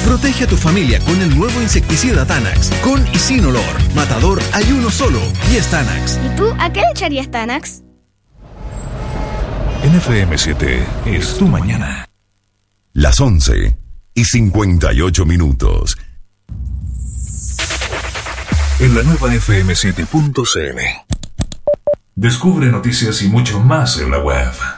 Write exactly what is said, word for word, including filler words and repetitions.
Protege a tu familia con el nuevo insecticida Tanax. Con y sin olor. Matador hay uno solo y es Tanax. ¿Y tú a qué le echarías Tanax? En F M siete es tu mañana. Las once y cincuenta y ocho minutos. En la nueva F M siete punto C L. Descubre noticias y mucho más en la web.